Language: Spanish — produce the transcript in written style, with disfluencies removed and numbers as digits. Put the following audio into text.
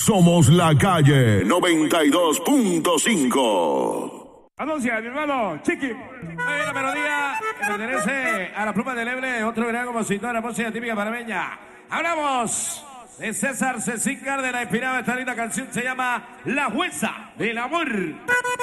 Somos la calle 92.5. Anuncia, mi hermano, Chiqui. La melodía que pertenece a la pluma del Eble, otro verano como si toda la música típica parameña. Hablamos de César Cecícar de la inspirada. Esta linda canción se llama La Jueza del Amor.